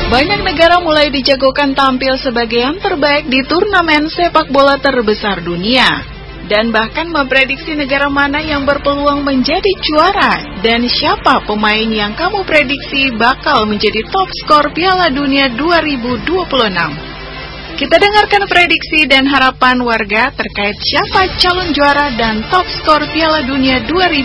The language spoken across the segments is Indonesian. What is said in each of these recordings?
Banyak negara mulai dijagokan tampil sebagai yang terbaik di turnamen sepak bola terbesar dunia. Dan bahkan memprediksi negara mana yang berpeluang menjadi juara dan siapa pemain yang kamu prediksi bakal menjadi top skor Piala Dunia 2026. Kita dengarkan prediksi dan harapan warga terkait siapa calon juara dan top skor Piala Dunia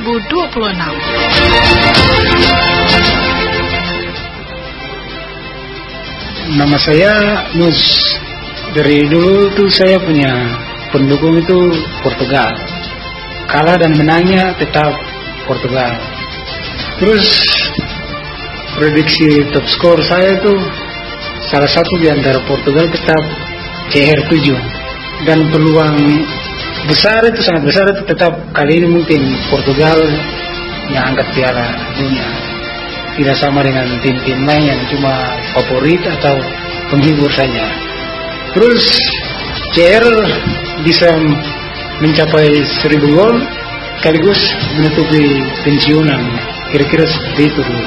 2026. Nama saya Nus. Dari dulu tuh saya punya pendukung itu Portugal. Kalah dan menangnya tetap Portugal. Terus prediksi top skor saya itu salah satu di antara Portugal tetap CR7. Dan peluang besar itu sangat besar itu tetap kali ini mungkin Portugal yang angkat Piala Dunia. Tidak sama dengan tim-tim lain yang cuma favorit atau penghibur saja. Terus CR bisa mencapai 1000 gol sekaligus menutupi pensiunan. Kira-kira seperti itu dulu.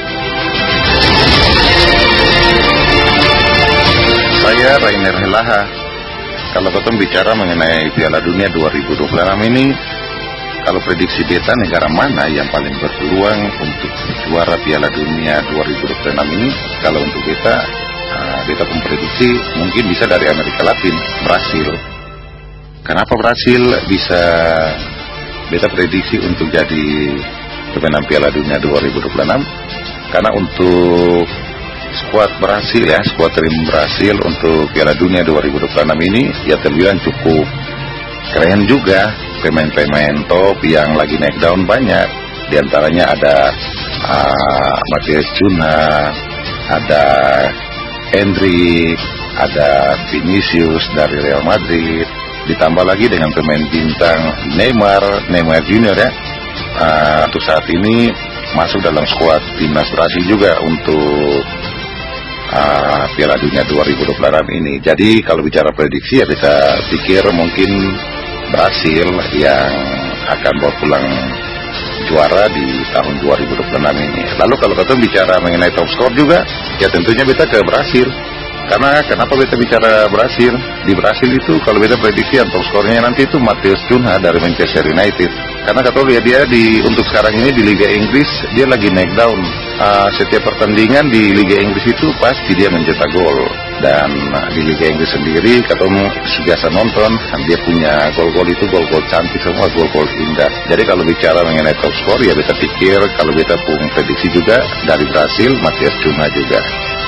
Saya Rainer Helaha. Kalau kita bicara mengenai Piala Dunia 2026 ini, kalau prediksi beta negara mana yang paling berpeluang untuk juara Piala Dunia 2026 ini, kalau untuk beta memprediksi mungkin bisa dari Amerika Latin, Brasil. Kenapa Brasil bisa beta prediksi untuk jadi pemenang Piala Dunia 2026? Karena untuk skuad Brasil skuad tim Brasil untuk Piala Dunia 2026 ini ya terbilang cukup keren juga. Pemain-pemain top yang lagi naik daun banyak. Di antaranya ada Matheus Cunha, ada Endrick, ada Vinicius dari Real Madrid, ditambah lagi dengan pemain bintang Neymar Junior ya. Untuk saat ini masuk dalam skuad timnas Brasil juga untuk Piala Dunia 2026 ini. Jadi kalau bicara prediksi ya kita pikir mungkin Brasil yang akan bawa pulang juara di tahun 2026 ini. Lalu kalau kita bicara mengenai top skor juga, ya tentunya kita ke Brasil. Karena kenapa kita bicara Brasil? Di Brasil itu kalau kita prediksi yang top skornya nanti itu Matheus Cunha dari Manchester United. Karena kita lihat dia untuk sekarang ini di Liga Inggris dia lagi naik daun. Setiap pertandingan di Liga Inggris itu pasti dia mencetak gol. Dan di Liga Inggris sendiri ketemu biasa nonton, dia punya gol-gol itu gol-gol cantik semua, gol-gol indah. Jadi kalau bicara mengenai top skor ya kita pikir kalau kita pun prediksi juga dari Brasil Matheus Cunha juga.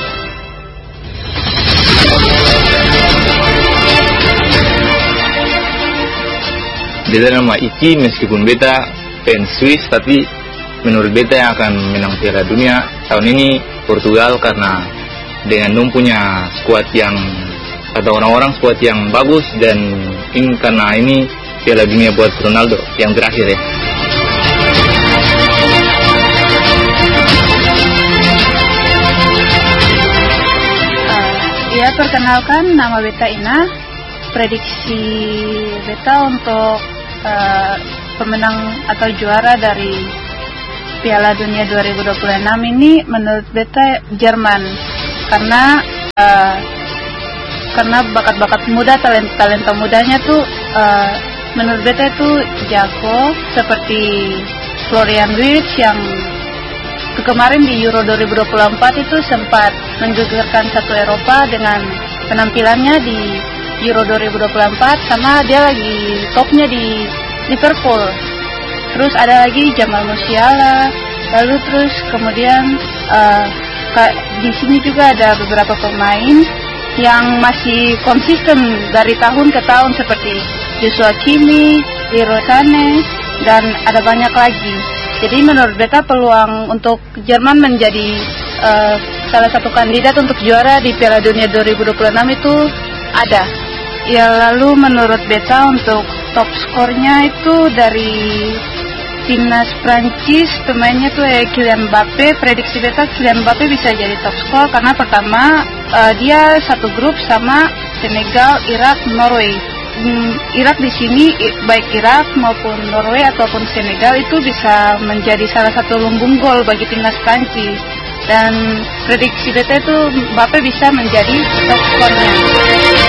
Beta nama Iki, meskipun beta fans Swiss, tapi menurut beta yang akan menang Piala Dunia tahun ini Portugal, karena dengan punya skuad yang kata orang-orang skuad yang bagus, dan karena ini Piala Dunia buat Ronaldo yang terakhir ya. Perkenalkan, nama beta Ina. Prediksi beta untuk pemenang atau juara dari Piala Dunia 2026 ini menurut beta Jerman, karena bakat-bakat muda, talenta mudanya tuh menurut beta itu jago, seperti Florian Wirtz yang kemarin di Euro 2024 itu sempat menggegerkan satu Eropa dengan penampilannya di Euro 2024, sama dia lagi topnya di Liverpool. Terus ada lagi Jamal Musiala, lalu terus kemudian di sini juga ada beberapa pemain yang masih konsisten dari tahun ke tahun seperti Joshua Kimmich, Leroy Sané, dan ada banyak lagi. Jadi menurut beta peluang untuk Jerman menjadi salah satu kandidat untuk juara di Piala Dunia 2026 itu ada. Ya, lalu menurut beta untuk top skornya itu dari timnas Prancis, pemainnya tuh Kylian Mbappe. Prediksi beta Kylian Mbappe bisa jadi top skor karena pertama dia satu grup sama Senegal, Irak, Norway. Irak di sini, baik Irak maupun Norway ataupun Senegal itu bisa menjadi salah satu lumbung gol bagi timnas Prancis. Dan prediksi beta itu Mbappe bisa menjadi top skornya.